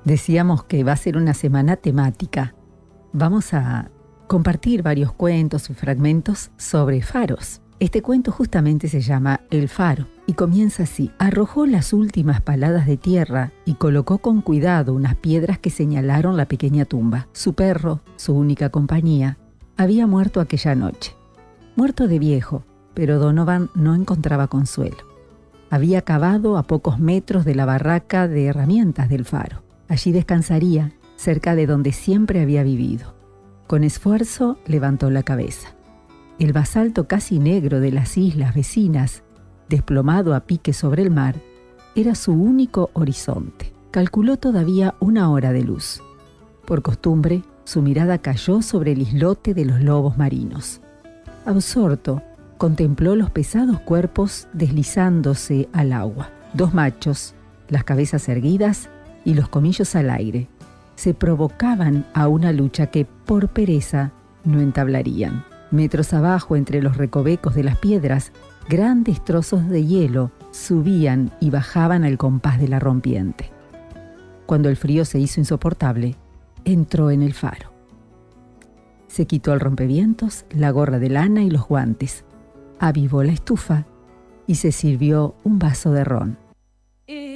Decíamos que va a ser una semana temática. Vamos a compartir varios cuentos y fragmentos sobre faros. Este cuento justamente se llama El Faro y comienza así. Arrojó las últimas paladas de tierra y colocó con cuidado unas piedras que señalaron la pequeña tumba. Su perro, su única compañía, había muerto aquella noche. Muerto de viejo, pero Donovan no encontraba consuelo. Había cavado a pocos metros de la barraca de herramientas del faro. Allí descansaría, cerca de donde siempre había vivido. Con esfuerzo levantó la cabeza. El basalto casi negro de las islas vecinas, desplomado a pique sobre el mar, era su único horizonte. Calculó todavía 1 hora de luz. Por costumbre, su mirada cayó sobre el islote de los lobos marinos. Absorto, contempló los pesados cuerpos deslizándose al agua. 2 machos, las cabezas erguidas y los colmillos al aire, se provocaban a una lucha que, por pereza, no entablarían. Metros abajo, entre los recovecos de las piedras, grandes trozos de hielo subían y bajaban al compás de la rompiente. Cuando el frío se hizo insoportable, entró en el faro. Se quitó el rompevientos, la gorra de lana y los guantes, avivó la estufa y se sirvió un vaso de ron.